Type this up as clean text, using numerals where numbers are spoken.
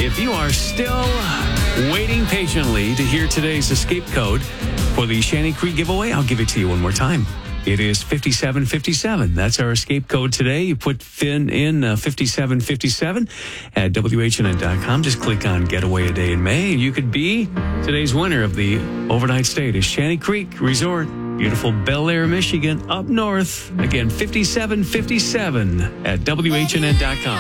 If you are still waiting patiently to hear today's escape code for the Shanty Creek giveaway, I'll give it to you one more time. It is 5757. That's our escape code today. You put Finn in 5757 at WHNN.com. Just click on Getaway a Day in May, and you could be today's winner of the overnight stay to Shanty Creek Resort. Beautiful Bel Air, Michigan, up north. Again, 5757 at WHNN.com.